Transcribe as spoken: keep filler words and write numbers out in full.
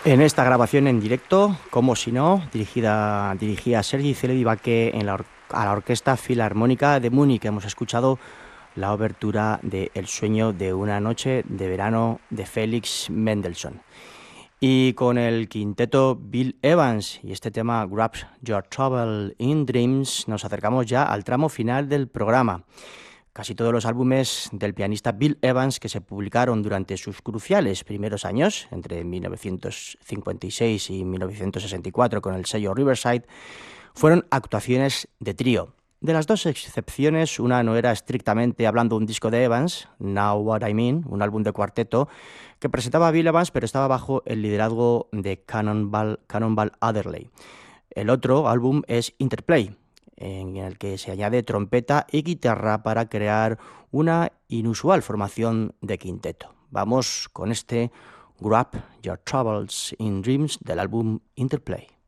En esta grabación en directo, como si no, dirigida, dirigía Sergi Celibidache en la or- a la Orquesta Filarmónica de Múnich. Hemos escuchado la obertura de El sueño de una noche de verano de Félix Mendelssohn. Y con el quinteto Bill Evans y este tema Grab Your Trouble in Dreams nos acercamos ya al tramo final del programa. Casi todos los álbumes del pianista Bill Evans que se publicaron durante sus cruciales primeros años, entre mil novecientos cincuenta y seis y mil novecientos sesenta y cuatro con el sello Riverside, fueron actuaciones de trío. De las dos excepciones, una no era estrictamente hablando un disco de Evans, Now What I Mean, un álbum de cuarteto que presentaba a Bill Evans pero estaba bajo el liderazgo de Cannonball, Cannonball Adderley. El otro álbum es Interplay, en el que se añade trompeta y guitarra para crear una inusual formación de quinteto. Vamos con este Grab Your Troubles in Dreams del álbum Interplay.